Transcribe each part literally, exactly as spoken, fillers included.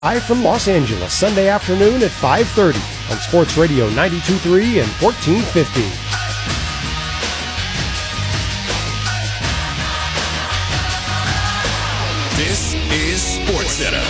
Live from Los Angeles, Sunday afternoon at five thirty on Sports Radio ninety-two point three and fourteen fifty. This is SportsCenter.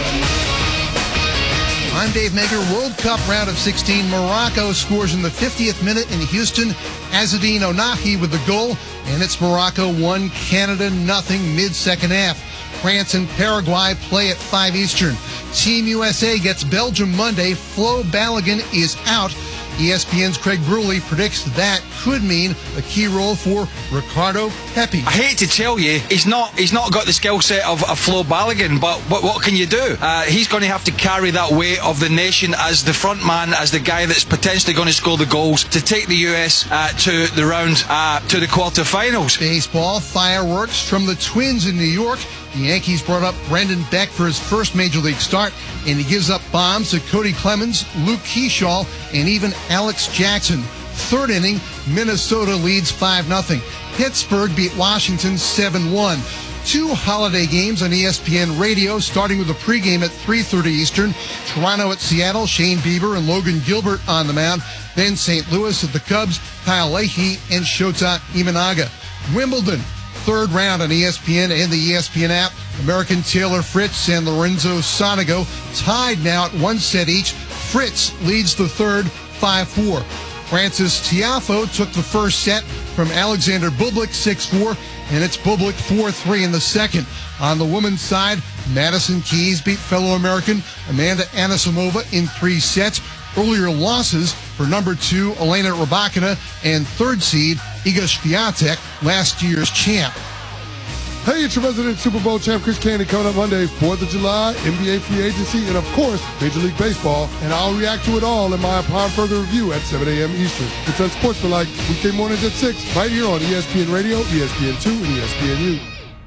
I'm Dave Mager. World Cup round of sixteen. Morocco scores in the fiftieth minute in Houston. Azzedine Ounahi with the goal, and it's Morocco one, Canada nothing mid-second half. France and Paraguay play at five Eastern. Team U S A gets Belgium Monday. Flo Balogun is out. E S P N's Craig Bruley predicts that could mean a key role for Ricardo Pepi. I hate to tell you, he's not he's not got the skill set of, of Flo Balogun, but what, what can you do? Uh, he's going to have to carry that weight of the nation as the front man, as the guy that's potentially going to score the goals to take the U S uh, to the round, uh, to the quarterfinals. Baseball, fireworks from the Twins in New York. The Yankees brought up Brendan Beck for his first Major League start, and he gives up bombs to Cody Clemens, Luke Keyshaw, and even Alex Jackson. Third inning, Minnesota leads five nothing. Pittsburgh beat Washington seven one. Two holiday games on E S P N Radio, starting with a pregame at three thirty Eastern. Toronto at Seattle, Shane Bieber and Logan Gilbert on the mound. Then Saint Louis at the Cubs, Kyle Leahy and Shota Imanaga. Wimbledon, third round on E S P N and the E S P N app. American Taylor Fritz and Lorenzo Sonego tied now at one set each. Fritz leads the third, five four. Francis Tiafoe took the first set from Alexander Bublik, six four, and it's Bublik four three in the second. On the women's side, Madison Keys beat fellow American Amanda Anisimova in three sets. Earlier losses for number two, Elena Rybakina, and third seed, Iga Swiatek, last year's champ. Hey, it's your resident Super Bowl champ, Chris Candy, coming up Monday, fourth of July, N B A free agency, and of course, Major League Baseball. And I'll react to it all in my Upon Further Review at seven a.m. Eastern. It's Unsportsmanlike, weekday mornings at six, right here on E S P N Radio, E S P N two, and E S P N U.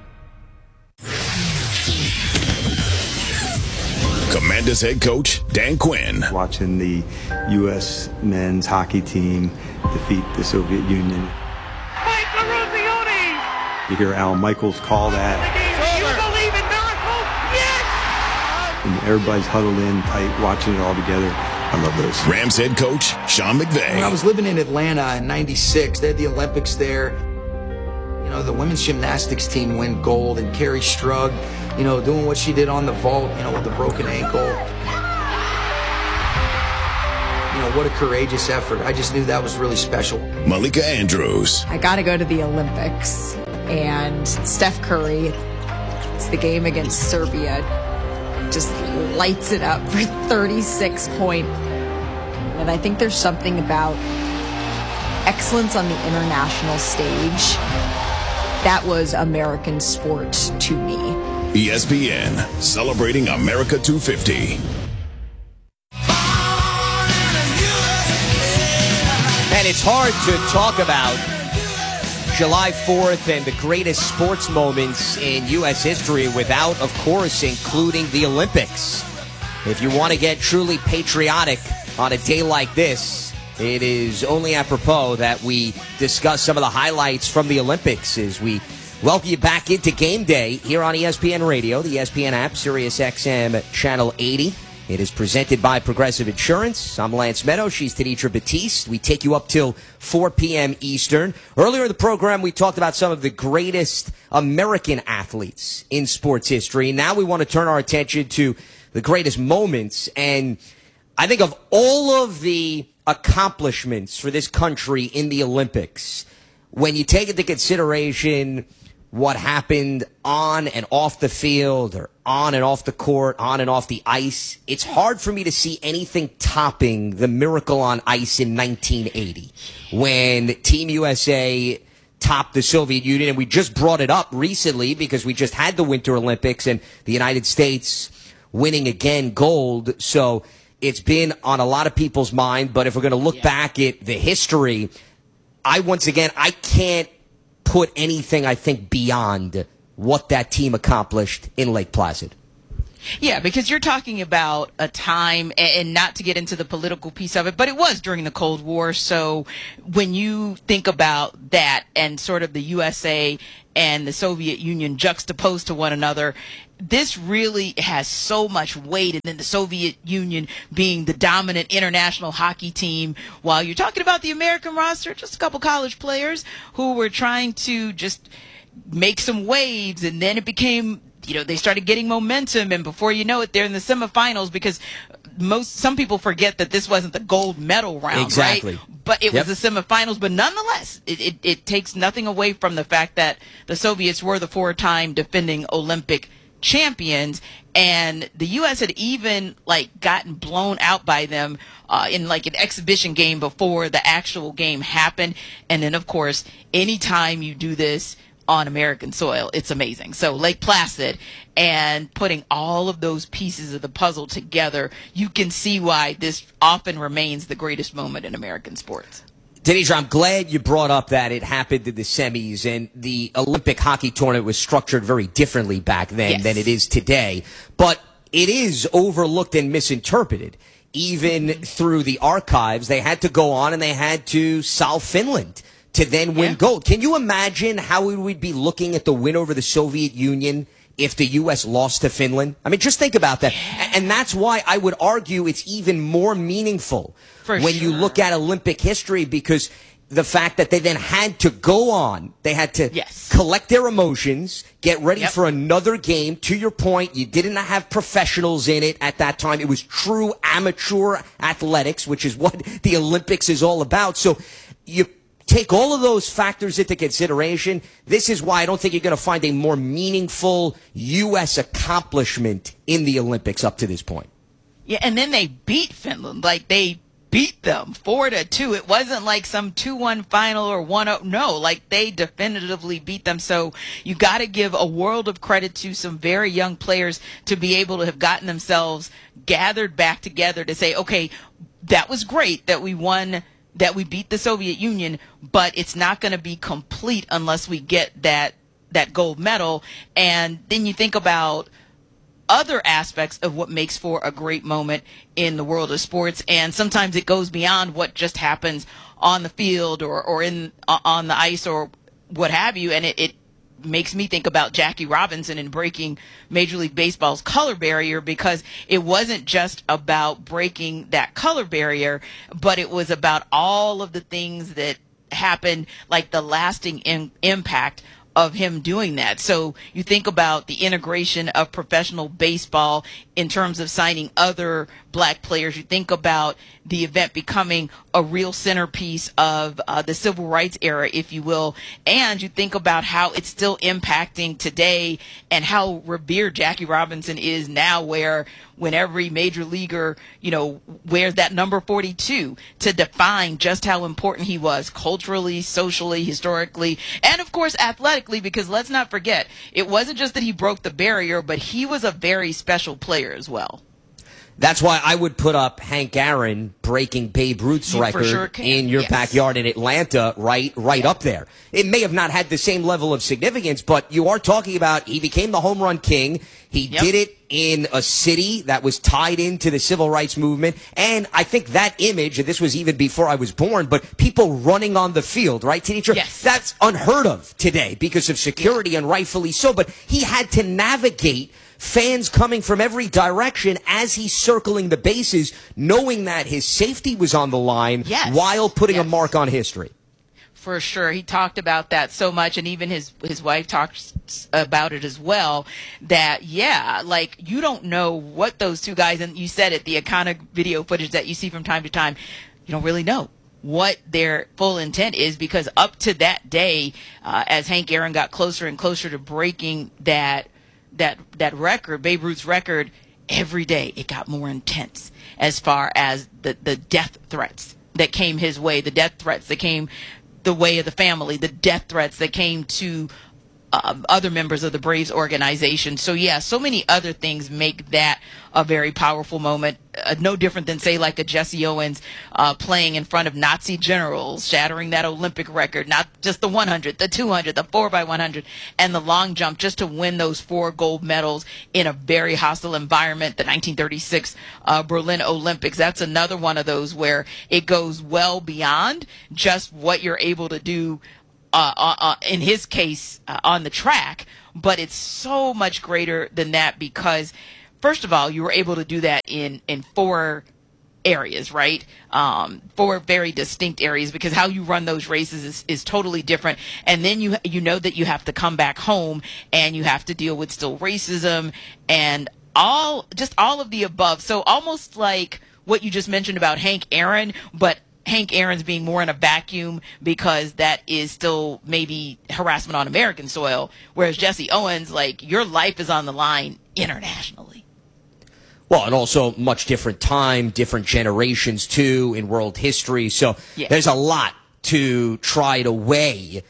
Commanders head coach Dan Quinn. Watching the U S men's hockey team defeat the Soviet Union. You hear Al Michaels call that. You believe in miracles? Yes! And everybody's huddled in tight, watching it all together. I love those. Rams head coach Sean McVay. When I was living in Atlanta in ninety-six, they had the Olympics there. You know, the women's gymnastics team win gold, and Carrie Strug, you know, doing what she did on the vault, you know, with the broken ankle. You know, what a courageous effort. I just knew that was really special. Malika Andrews. I got to go to the Olympics. And Steph Curry, it's the game against Serbia, just lights it up for thirty-six points. And I think there's something about excellence on the international stage that was American sport to me. E S P N, celebrating America two fifty. And it's hard to talk about July fourth and the greatest sports moments in U S history without, of course, including the Olympics. If you want to get truly patriotic on a day like this, it is only apropos that we discuss some of the highlights from the Olympics as we welcome you back into game day here on E S P N Radio, the E S P N app, Sirius X M Channel eighty. It is presented by Progressive Insurance. I'm Lance Meadow. She's Tenitra Batiste. We take you up till four p.m. Eastern. Earlier in the program, we talked about some of the greatest American athletes in sports history. Now we want to turn our attention to the greatest moments. And I think of all of the accomplishments for this country in the Olympics, when you take into consideration what happened on and off the field or on and off the court, on and off the ice, it's hard for me to see anything topping the Miracle on Ice in nineteen eighty when Team U S A topped the Soviet Union. And we just brought it up recently because we just had the Winter Olympics and the United States winning again gold. So it's been on a lot of people's mind. But if we're going to look yeah. back at the history, I once again, I can't put anything, I think, beyond what that team accomplished in Lake Placid. Yeah, because you're talking about a time, and not to get into the political piece of it, but it was during the Cold War. So when you think about that and sort of the U S A and the Soviet Union juxtaposed to one another, this really has so much weight, and then the Soviet Union being the dominant international hockey team, while you're talking about the American roster, just a couple college players who were trying to just make some waves, and then it became, you know, they started getting momentum, and before you know it, they're in the semifinals, because most some people forget that this wasn't the gold medal round, exactly. right? But it yep. was the semifinals. But nonetheless, it, it, it takes nothing away from the fact that the Soviets were the four-time defending Olympic champions, and the U S had even like gotten blown out by them uh, in like an exhibition game before the actual game happened. And then, of course, anytime you do this on American soil, it's amazing. So Lake Placid, and putting all of those pieces of the puzzle together, you can see why this often remains the greatest moment in American sports. Denise, I'm glad you brought up that it happened in the semis, and the Olympic hockey tournament was structured very differently back then yes. than it is today. But it is overlooked and misinterpreted. Even mm-hmm. through the archives, they had to go on and they had to solve Finland to then win yeah. gold. Can you imagine how we would be looking at the win over the Soviet Union if the U S lost to Finland? I mean, just think about that. Yeah. And that's why I would argue it's even more meaningful For when sure. you look at Olympic history, because the fact that they then had to go on, they had to yes. collect their emotions, get ready yep. for another game. To your point, you didn't have professionals in it at that time. It was true amateur athletics, which is what the Olympics is all about. So you take all of those factors into consideration. This is why I don't think you're going to find a more meaningful U S accomplishment in the Olympics up to this point. Yeah, and then they beat Finland. Like, they beat them four to two. It wasn't like some two one final or one oh. No, like, they definitively beat them. So you got to give a world of credit to some very young players to be able to have gotten themselves gathered back together to say, okay, that was great that we won, that we beat the Soviet Union, but it's not going to be complete unless we get that that gold medal. And then you think about other aspects of what makes for a great moment in the world of sports, and sometimes it goes beyond what just happens on the field or, or in on the ice or what have you, and it, it makes me think about Jackie Robinson and breaking Major League Baseball's color barrier, because it wasn't just about breaking that color barrier, but it was about all of the things that happened, like the lasting in, impact of him doing that. So you think about the integration of professional baseball in terms of signing other black players. You think about the event becoming a real centerpiece of uh, the civil rights era, if you will. And you think about how it's still impacting today and how revered Jackie Robinson is now, where when every major leaguer, you know, wears that number forty-two to define just how important he was culturally, socially, historically, and of course athletically, because let's not forget, it wasn't just that he broke the barrier, but he was a very special player as well. That's why I would put up Hank Aaron breaking Babe Ruth's You record sure in your yes. backyard in Atlanta, right, right yeah. up there. It may have not had the same level of significance, but you are talking about he became the home run king. He yep. did it in a city that was tied into the civil rights movement. And I think that image, and this was even before I was born, but people running on the field, right, Tanisha? Yes. That's unheard of today because of security, yeah. and rightfully so. But he had to navigate fans coming from every direction as he's circling the bases, knowing that his safety was on the line yes. while putting yes. a mark on history. For sure. He talked about that so much, and even his his wife talks about it as well, that, yeah, like, you don't know what those two guys, and you said it, the iconic video footage that you see from time to time, you don't really know what their full intent is, because up to that day, uh, as Hank Aaron got closer and closer to breaking that that that record, Babe Ruth's record, every day it got more intense as far as the, the death threats that came his way, the death threats that came the way of the family, the death threats that came to um, other members of the Braves organization. So, yeah, so many other things make that a very powerful moment. Uh, no different than, say, like a Jesse Owens uh, playing in front of Nazi generals, shattering that Olympic record, not just the one hundred, the two hundred, the four by one hundred, and the long jump, just to win those four gold medals in a very hostile environment. The nineteen thirty-six uh, Berlin Olympics, that's another one of those where it goes well beyond just what you're able to do uh, uh, in his case, uh, on the track, but it's so much greater than that because, first of all, you were able to do that in, in four areas, right? Um, four very distinct areas because how you run those races is, is totally different. And then you you know that you have to come back home and you have to deal with still racism and all just all of the above. So almost like what you just mentioned about Hank Aaron, but Hank Aaron's being more in a vacuum because that is still maybe harassment on American soil, whereas Jesse Owens, like, your life is on the line internationally. Well, and also much different time, different generations, too, in world history. So yeah. There's a lot to try to weigh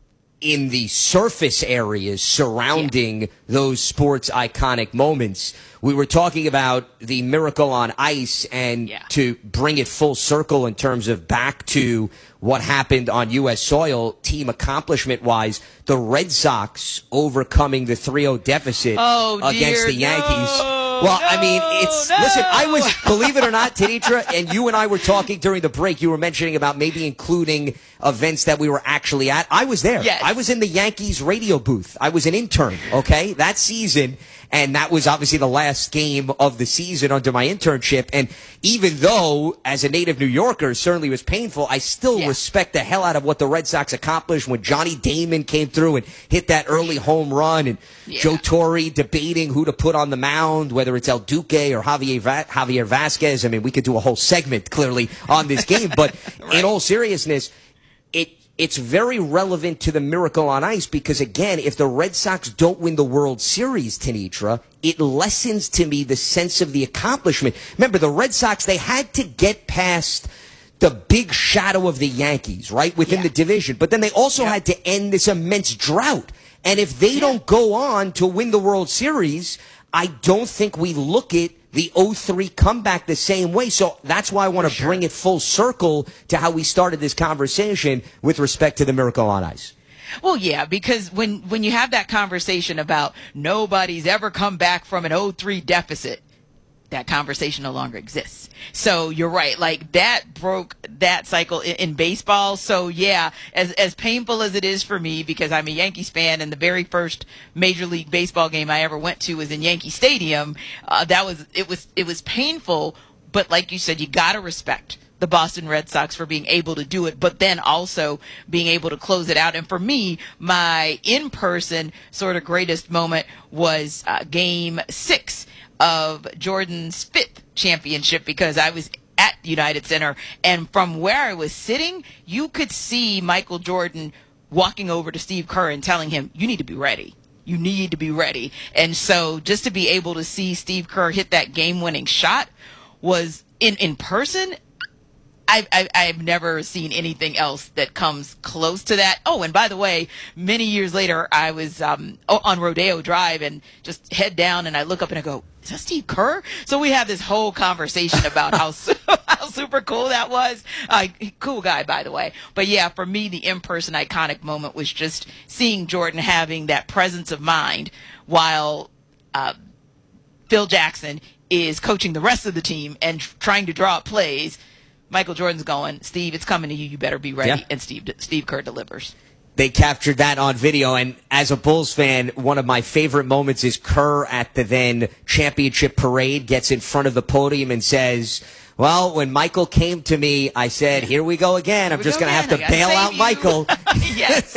in the surface areas surrounding yeah. those sports iconic moments. We were talking about the Miracle on Ice, and yeah. to bring it full circle in terms of back to what happened on U S soil, team accomplishment-wise, the Red Sox overcoming the three oh deficit oh, against dear, the Yankees. No. Well, no, I mean, it's, no. listen, I was, believe it or not, Tenitra, and you and I were talking during the break, you were mentioning about maybe including events that we were actually at. I was there. Yes. I was in the Yankees radio booth. I was an intern, okay, that season, and that was obviously the last game of the season under my internship. And even though, as a native New Yorker, it certainly was painful, I still yeah. respect the hell out of what the Red Sox accomplished when Johnny Damon came through and hit that early home run, and yeah. Joe Torre debating who to put on the mound, whether it's El Duque or Javier, Va- Javier Vasquez. I mean, we could do a whole segment, clearly, on this game. But right. in all seriousness, it it's very relevant to the Miracle on Ice because, again, if the Red Sox don't win the World Series, Tenitra, it lessens to me the sense of the accomplishment. Remember, the Red Sox, they had to get past the big shadow of the Yankees, right, within yeah. the division. But then they also yeah. had to end this immense drought. And if they yeah. don't go on to win the World Series, I don't think we look at the oh three comeback the same way. So that's why I want to sure. bring it full circle to how we started this conversation with respect to the Miracle on Ice. Well, yeah, because when, when you have that conversation about nobody's ever come back from an oh three deficit, that conversation no longer exists. So you're right. Like, that broke that cycle in, in baseball. So yeah, as as painful as it is for me, because I'm a Yankees fan, and the very first Major League Baseball game I ever went to was in Yankee Stadium. Uh, that was it was it was painful. But like you said, you gotta respect the Boston Red Sox for being able to do it, but then also being able to close it out. And for me, my in-person sort of greatest moment was uh, Game Six of Jordan's fifth championship, because I was at United Center, and from where I was sitting, you could see Michael Jordan walking over to Steve Kerr and telling him, you need to be ready. You need to be ready. And so just to be able to see Steve Kerr hit that game-winning shot was, in, in person, I've, I've, I've never seen anything else that comes close to that. Oh, and by the way, many years later, I was um, on Rodeo Drive and just head down, and I look up and I go, is that Steve Kerr? So we have this whole conversation about how how super cool that was. Uh, cool guy, by the way. But yeah, for me, the in-person iconic moment was just seeing Jordan having that presence of mind while uh, Phil Jackson is coaching the rest of the team and trying to draw up plays. Michael Jordan's going, Steve, it's coming to you. You better be ready. Yeah. And Steve Steve Kerr delivers. They captured that on video, and as a Bulls fan, one of my favorite moments is Kerr at the then championship parade, gets in front of the podium and says, well, when Michael came to me, I said, here we go again. I'm just going to have to bail out you. Michael. Yes.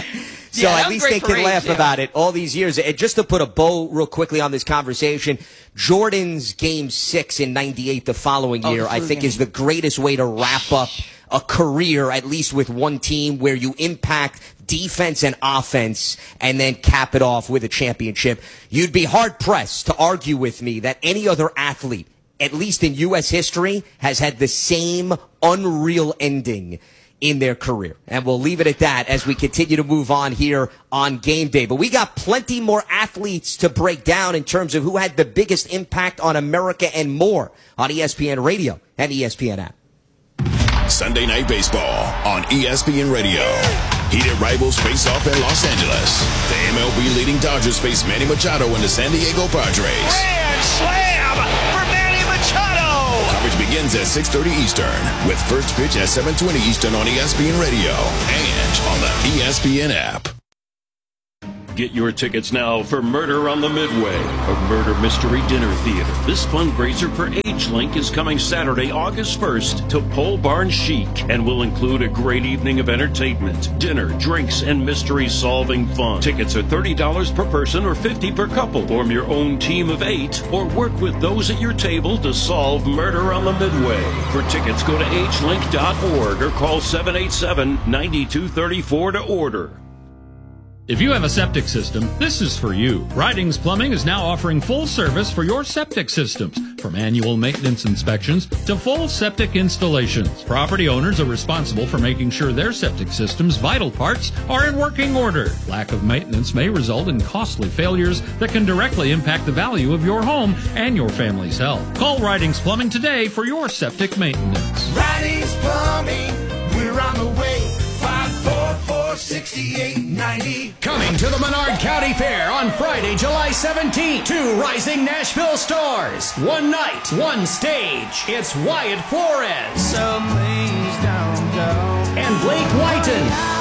So yeah, at least they can laugh too. about it all these years. And just to put a bow real quickly on this conversation, Jordan's Game Six in ninety-eight the following year, oh, I think, game. is the greatest way to wrap up a career, at least with one team, where you impact defense and offense and then cap it off with a championship. You'd be hard-pressed to argue with me that any other athlete, at least in U S history, has had the same unreal ending in their career. And we'll leave it at that as we continue to move on here on Game Day. But we got plenty more athletes to break down in terms of who had the biggest impact on America and more on E S P N Radio and E S P N app. Sunday Night Baseball on E S P N Radio. Heated rivals face off in Los Angeles. The M L B leading Dodgers face Manny Machado and the San Diego Padres. Grand slam for Manny Machado! Coverage begins begins at six thirty Eastern with first pitch at seven twenty Eastern on E S P N Radio and on the E S P N app. Get your tickets now for Murder on the Midway, a murder mystery dinner theater. This fundraiser for AgeLink is coming Saturday, August first to Pole Barn Chic and will include a great evening of entertainment, dinner, drinks, and mystery-solving fun. Tickets are thirty dollars per person or fifty dollars per couple. Form your own team of eight or work with those at your table to solve Murder on the Midway. For tickets, go to age link dot org or call seven eight seven, nine two three four to order. If you have a septic system, this is for you. Ridings Plumbing is now offering full service for your septic systems, from annual maintenance inspections to full septic installations. Property owners are responsible for making sure their septic system's vital parts are in working order. Lack of maintenance may result in costly failures that can directly impact the value of your home and your family's health. Call Ridings Plumbing today for your septic maintenance. Ridings Plumbing, we're on the way. five four four, six eight nine zero. Coming to the Menard County Fair on Friday, July seventeenth. Two rising Nashville stars. One night, one stage. It's Wyatt Flores. So please don't go. And Blake Whiten.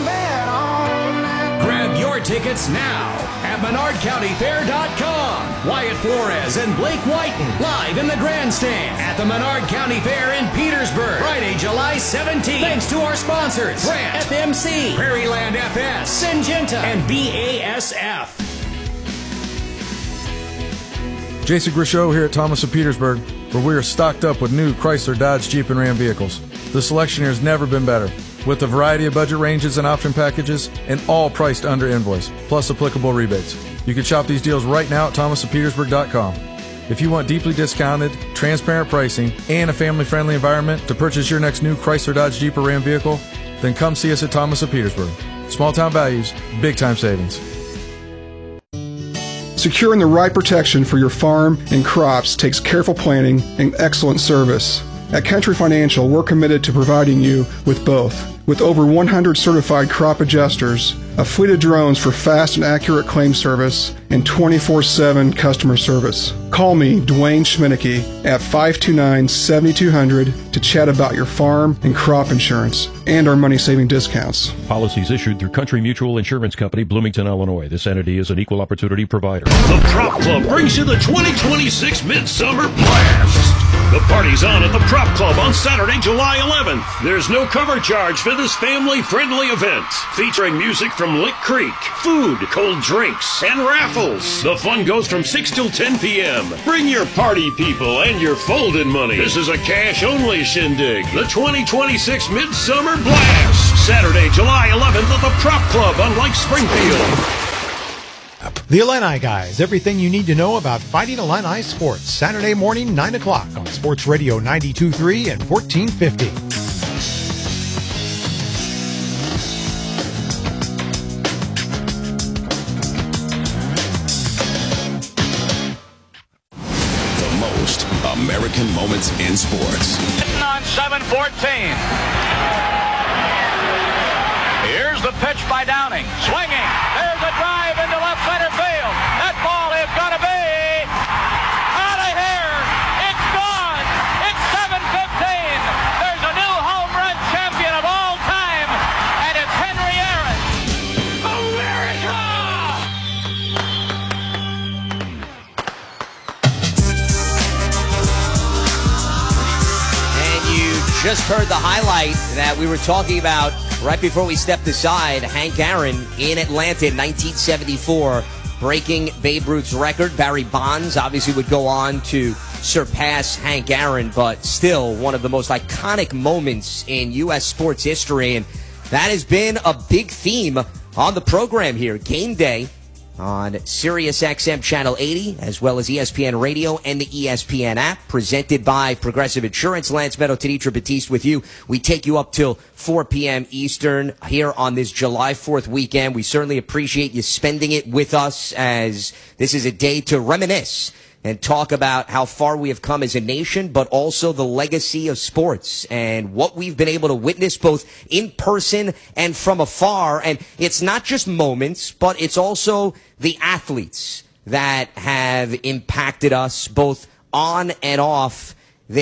Grab your tickets now at menard county fair dot com. Wyatt Flores and Blake Whiten live in the grandstand at the Menard County Fair in Petersburg. Friday, July seventeenth. Thanks to our sponsors, Grant, F M C, Prairie Land F S, Syngenta, and B A S F. Jason Grisho here at Thomas of Petersburg, where we are stocked up with new Chrysler, Dodge, Jeep, and Ram vehicles. The selection here has never been better, with a variety of budget ranges and option packages, and all priced under invoice, plus applicable rebates. You can shop these deals right now at thomas of petersburg dot com. If you want deeply discounted, transparent pricing, and a family-friendly environment to purchase your next new Chrysler, Dodge, Jeep, or Ram vehicle, then come see us at Thomas of Petersburg. Small-town values, big-time savings. Securing the right protection for your farm and crops takes careful planning and excellent service. At Country Financial, we're committed to providing you with both. With over one hundred certified crop adjusters, a fleet of drones for fast and accurate claim service, and twenty-four seven customer service. Call me, Dwayne Schminicki, at five two nine, seven two zero zero to chat about your farm and crop insurance and our money-saving discounts. Policies issued through Country Mutual Insurance Company, Bloomington, Illinois. This entity is an equal opportunity provider. The Prop Club brings you the twenty twenty-six Midsummer Blast. The party's on at the Prop Club on Saturday, July eleventh. There's no cover charge for this family-friendly event, featuring music from Lick Creek, food, cold drinks, and raffles. The fun goes from six till ten p.m. Bring your party people and your folded money. This is a cash-only shindig. The twenty twenty-six Midsummer Blast, Saturday, July eleventh at the Prop Club on Lake Springfield. The Illini Guys, everything you need to know about Fighting Illini sports. Saturday morning, nine o'clock on Sports Radio ninety-two point three and fourteen fifty. The most American moments in sports. On seven fourteen. Here's the pitch by Downing. Swinging. There's a drive into left center field. That ball is going to be out of here. It's gone. It's seven fifteen. There's a new home run champion of all time, and it's Henry Aaron. America! And you just heard the highlight that we were talking about right before we stepped aside. Hank Aaron in Atlanta in nineteen seventy-four, breaking Babe Ruth's record. Barry Bonds obviously would go on to surpass Hank Aaron, but still one of the most iconic moments in U S sports history. And that has been a big theme on the program here. Game Day on Sirius X M Channel eighty, as well as E S P N Radio and the E S P N app, presented by Progressive Insurance. Lance Meadow, Tenitra Batiste with you. We take you up till four p.m. Eastern here on this July fourth weekend. We certainly appreciate you spending it with us, as this is a day to reminisce and talk about how far we have come as a nation, but also the legacy of sports and what we've been able to witness both in person and from afar. And it's not just moments, but it's also the athletes that have impacted us both on and off their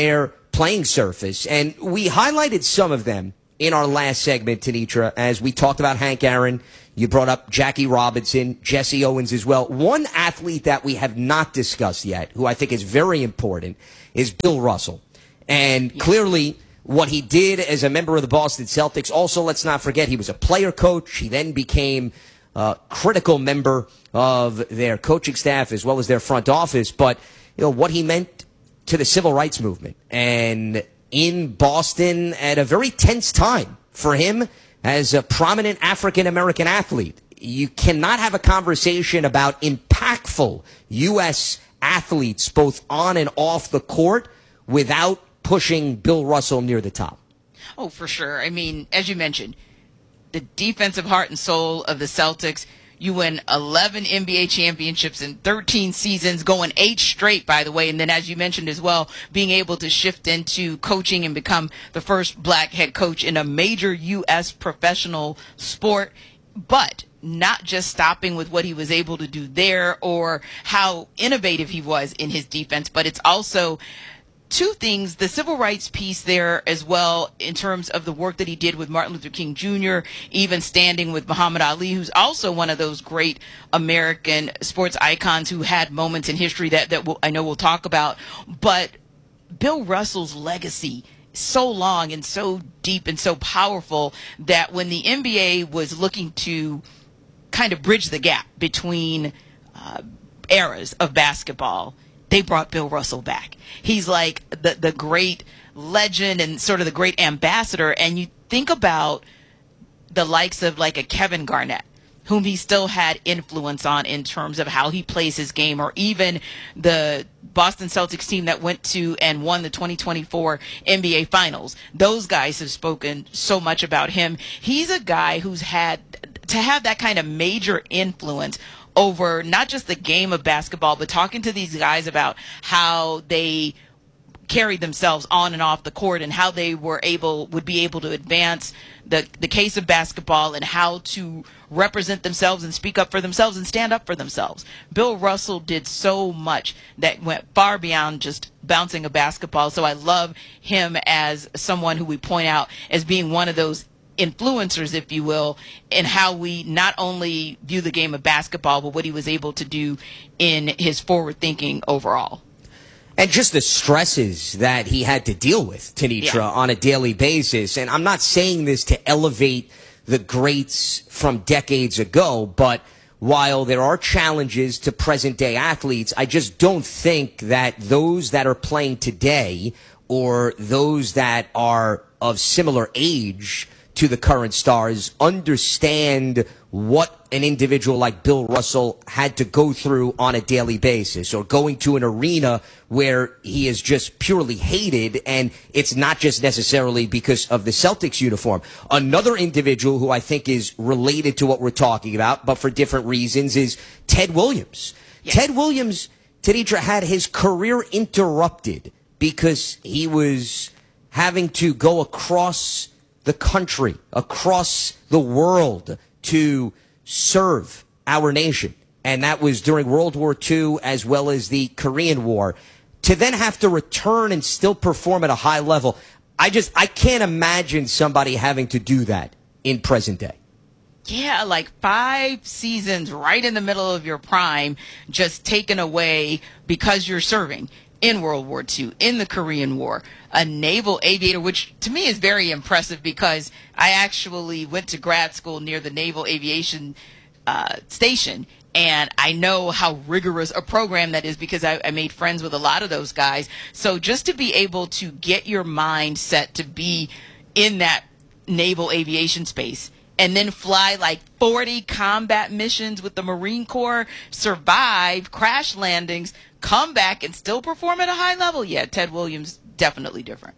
playing surface. And we highlighted some of them in our last segment, Tenitra, as we talked about Hank Aaron. You brought up Jackie Robinson, Jesse Owens as well. One athlete that we have not discussed yet, who I think is very important, is Bill Russell. And yeah. clearly what he did as a member of the Boston Celtics, also let's not forget he was a player coach. He then became a critical member of their coaching staff as well as their front office. But you know what he meant to the civil rights movement. And in Boston at a very tense time for him as a prominent African-American athlete. You cannot have a conversation about impactful U S athletes both on and off the court without pushing Bill Russell near the top. Oh, for sure. I mean, as you mentioned, the defensive heart and soul of the Celtics. You win eleven N B A championships in thirteen seasons, going eight straight, by the way. And then, as you mentioned as well, being able to shift into coaching and become the first black head coach in a major U S professional sport. But not just stopping with what he was able to do there or how innovative he was in his defense, but it's also two things, the civil rights piece there as well in terms of the work that he did with Martin Luther King Junior, even standing with Muhammad Ali, who's also one of those great American sports icons who had moments in history that, that we'll, I know we'll talk about. But Bill Russell's legacy so long and so deep and so powerful that when the N B A was looking to kind of bridge the gap between uh, eras of basketball, they brought Bill Russell back. He's like the the great legend and sort of the great ambassador. And you think about the likes of like a Kevin Garnett, whom he still had influence on in terms of how he plays his game, or even the Boston Celtics team that went to and won the twenty twenty-four N B A Finals. Those guys have spoken so much about him. He's a guy who's had to have that kind of major influence over not just the game of basketball, but talking to these guys about how they carried themselves on and off the court and how they were able, would be able to advance the, the case of basketball and how to represent themselves and speak up for themselves and stand up for themselves. Bill Russell did so much that went far beyond just bouncing a basketball. So I love him as someone who we point out as being one of those influencers, if you will, in how we not only view the game of basketball, but what he was able to do in his forward thinking overall. And just the stresses that he had to deal with, Tenitra, yeah. on a daily basis. And I'm not saying this to elevate the greats from decades ago, but while there are challenges to present-day athletes, I just don't think that those that are playing today or those that are of similar age to the current stars understand what an individual like Bill Russell had to go through on a daily basis, or going to an arena where he is just purely hated, and it's not just necessarily because of the Celtics uniform. Another individual who I think is related to what we're talking about, but for different reasons, is Ted Williams. Yes. Ted Williams, Tenitra, had his career interrupted because he was having to go across the country, across the world, to serve our nation. And that was during World War Two as well as the Korean War. To then have to return and still perform at a high level, I just, I can't imagine somebody having to do that in present day. Yeah, like five seasons right in the middle of your prime, just taken away because you're serving in World War Two, in the Korean War, a naval aviator, which to me is very impressive because I actually went to grad school near the Naval Aviation uh, Station, and I know how rigorous a program that is because I, I made friends with a lot of those guys. So just to be able to get your mind set to be in that naval aviation space and then fly like forty combat missions with the Marine Corps, survive crash landings, come back and still perform at a high level. Yeah, Ted Williams, definitely different.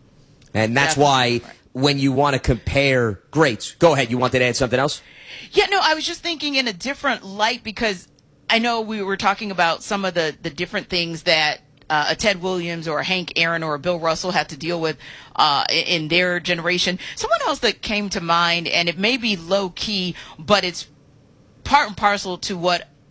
And that's definitely why different. When you want to compare greats, go ahead, you wanted to add something else? Yeah, no, I was just thinking in a different light because I know we were talking about some of the, the different things that uh, a Ted Williams or a Hank Aaron or a Bill Russell had to deal with uh, in their generation. Someone else that came to mind, and it may be low key, but it's part and parcel to what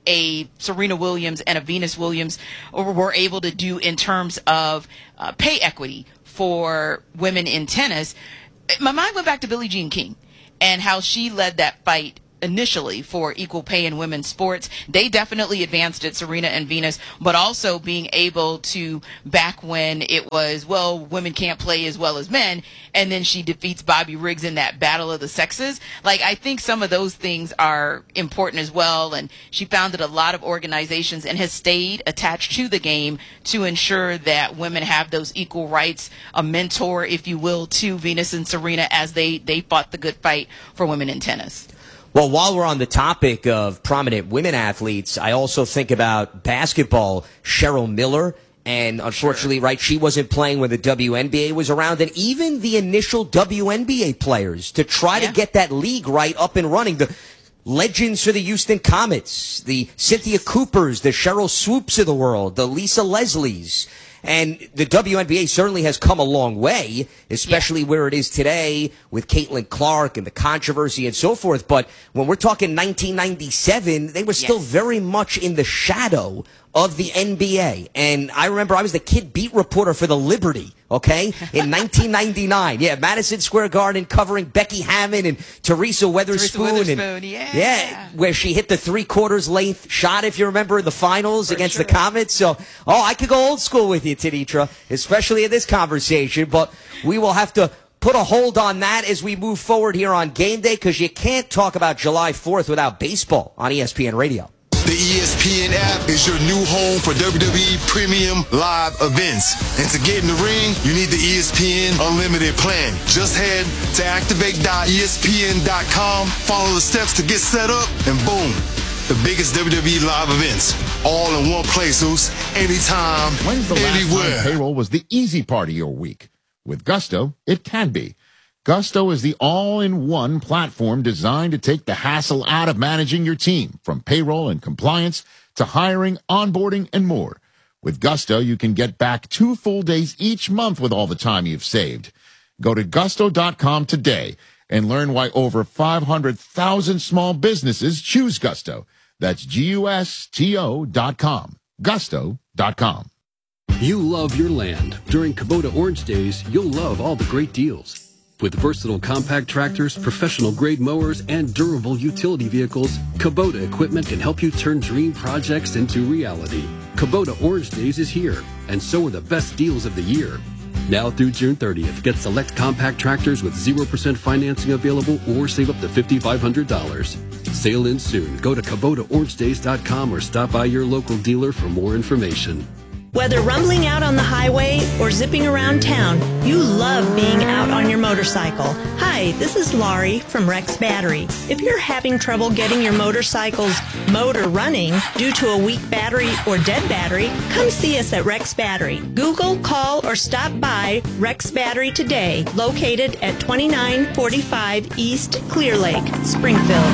a Serena Williams and a Venus Williams were able to do in terms of uh, pay equity for women in tennis, my mind went back to Billie Jean King and how she led that fight initially for equal pay in women's sports. They definitely advanced it, Serena and Venus, but also being able to, back when it was, well, women can't play as well as men, and then she defeats Bobby Riggs in that battle of the sexes. Like, I think some of those things are important as well, and she founded a lot of organizations and has stayed attached to the game to ensure that women have those equal rights, a mentor, if you will, to Venus and Serena as they, they fought the good fight for women in tennis. Well, while we're on the topic of prominent women athletes, I also think about basketball. Cheryl Miller, and unfortunately, sure. right, she wasn't playing when the W N B A was around, and even the initial W N B A players to try yeah. to get that league right up and running. The legends for the Houston Comets, the Cynthia Coopers, the Cheryl Swoops of the world, the Lisa Leslies. And the W N B A certainly has come a long way, especially yeah. where it is today with Caitlin Clark and the controversy and so forth. But when we're talking nineteen ninety-seven, they were still yes. very much in the shadow of the N B A. And I remember I was the kid beat reporter for the Liberty, okay, in nineteen ninety-nine. Yeah, Madison Square Garden covering Becky Hammon and Teresa Weatherspoon. Teresa Weatherspoon, and, yeah. Yeah, where she hit the three-quarters length shot, if you remember, in the finals for against sure. the Comets. So, oh, I could go old school with you, Tenitra, especially in this conversation. But we will have to put a hold on that as we move forward here on Game Day, because you can't talk about July fourth without baseball on E S P N Radio. The E S P N app is your new home for W W E Premium Live events. And to get in the ring, you need the E S P N Unlimited plan. Just head to activate dot E S P N dot com, follow the steps to get set up, and boom, the biggest W W E live events, all in one place, Zeus, anytime, When's the anywhere. last time payroll was the easy part of your week? With Gusto, it can be. Gusto is the all-in-one platform designed to take the hassle out of managing your team, from payroll and compliance to hiring, onboarding, and more. With Gusto, you can get back two full days each month with all the time you've saved. Go to gusto dot com today and learn why over five hundred thousand small businesses choose Gusto. That's G U S T O dot com. gusto dot com. You love your land. During Kubota Orange Days, you'll love all the great deals. With versatile compact tractors, professional-grade mowers, and durable utility vehicles, Kubota equipment can help you turn dream projects into reality. Kubota Orange Days is here, and so are the best deals of the year. Now through June thirtieth, get select compact tractors with zero percent financing available or save up to five thousand five hundred dollars. Sail in soon. Go to Kubota Orange Days dot com or stop by your local dealer for more information. Whether rumbling out on the highway or zipping around town, you love being out on your motorcycle. Hi, this is Laurie from Rex Battery. If you're having trouble getting your motorcycle's motor running due to a weak battery or dead battery, come see us at Rex Battery. Google, call, or stop by Rex Battery today, located at twenty-nine forty-five East Clear Lake, Springfield.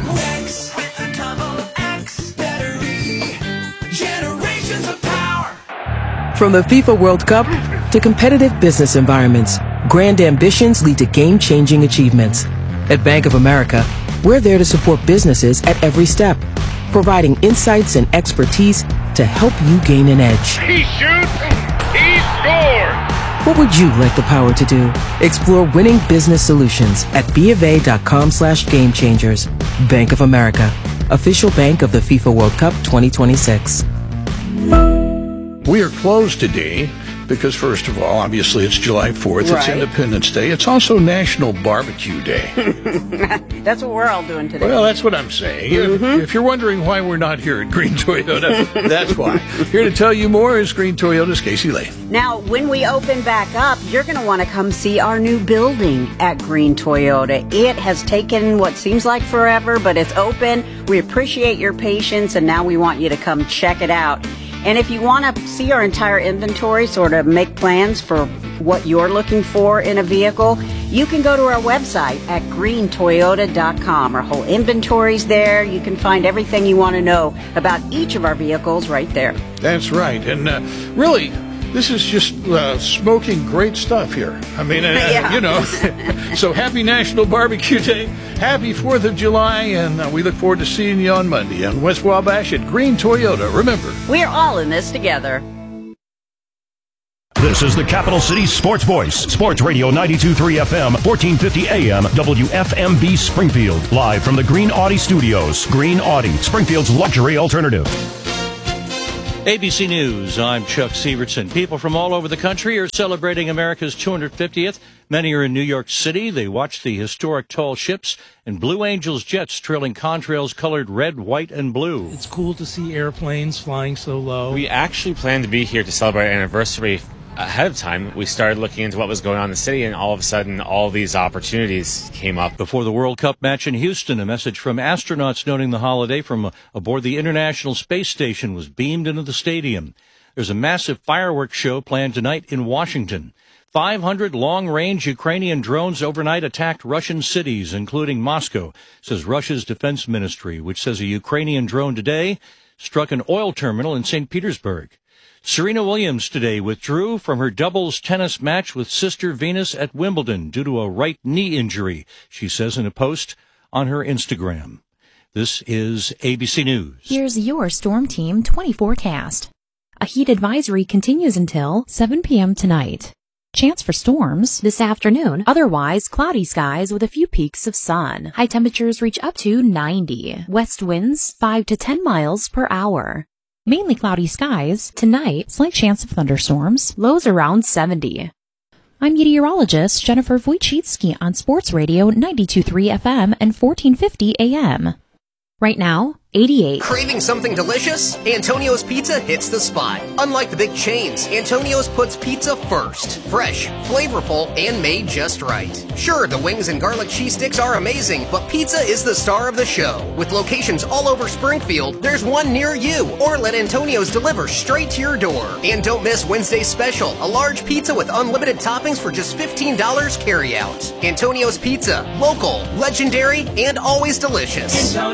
Rex with a double X battery. Generations of power. From the FIFA World Cup to competitive business environments, grand ambitions lead to game-changing achievements. At Bank of America, we're there to support businesses at every step, providing insights and expertise to help you gain an edge. He shoots, he scores! What would you like the power to do? Explore winning business solutions at BofA.com slash game changers. Bank of America, official bank of the FIFA World Cup twenty twenty-six. We are closed today because, first of all, obviously it's July fourth. Right. It's Independence Day. It's also National Barbecue Day. That's what we're all doing today. Well, that's what I'm saying. Mm-hmm. If, if you're wondering why we're not here at Green Toyota, that's why. Here to tell you more is Green Toyota's Casey Lane. Now, when we open back up, you're going to want to come see our new building at Green Toyota. It has taken what seems like forever, but it's open. We appreciate your patience, and now we want you to come check it out. And if you want to see our entire inventory, sort of make plans for what you're looking for in a vehicle, you can go to our website at green toyota dot com. Our whole inventory's there. You can find everything you want to know about each of our vehicles right there. That's right. And uh, really, this is just uh, smoking great stuff here. I mean, uh, Yeah. you know. So happy National Barbecue Day. Happy fourth of July. And uh, we look forward to seeing you on Monday on West Wabash at Green Toyota. Remember, We're all in this together. This is the Capital City Sports Voice. Sports Radio ninety-two point three F M, fourteen fifty A M, W F M B Springfield. Live from the Green Audi Studios. Green Audi, Springfield's luxury alternative. A B C News, I'm Chuck Severson. People from all over the country are celebrating America's two hundred fiftieth. Many are in New York City. They watch the historic tall ships and Blue Angels jets trailing contrails colored red, white, and blue. It's cool to see airplanes flying so low. We actually planned to be here to celebrate our anniversary ahead of time. We started looking into what was going on in the city, and all of a sudden, all these opportunities came up. Before the World Cup match in Houston, a message from astronauts noting the holiday from aboard the International Space Station was beamed into the stadium. There's a massive fireworks show planned tonight in Washington. five hundred long-range Ukrainian drones overnight attacked Russian cities, including Moscow, says Russia's defense ministry, which says a Ukrainian drone today struck an oil terminal in Saint Petersburg. Serena Williams today withdrew from her doubles tennis match with sister Venus at Wimbledon due to a right knee injury, she says in a post on her Instagram. This is A B C News. Here's your Storm Team twenty forecast. A heat advisory continues until seven p.m. tonight. Chance for storms this afternoon, otherwise cloudy skies with a few peaks of sun. High temperatures reach up to ninety. West winds five to ten miles per hour. Mainly cloudy skies. Tonight, slight chance of thunderstorms. Lows around seventy. I'm meteorologist Jennifer Wojcicki on Sports Radio ninety-two point three F M and fourteen fifty A M. Right now, eighty-eight. Craving something delicious? Antonio's Pizza hits the spot. Unlike the big chains, Antonio's puts pizza first. Fresh, flavorful, and made just right. Sure, the wings and garlic cheese sticks are amazing, but pizza is the star of the show. With locations all over Springfield, there's one near you. Or let Antonio's deliver straight to your door. And don't miss Wednesday's special, a large pizza with unlimited toppings for just fifteen dollars carry out. Antonio's Pizza, local, legendary, and always delicious.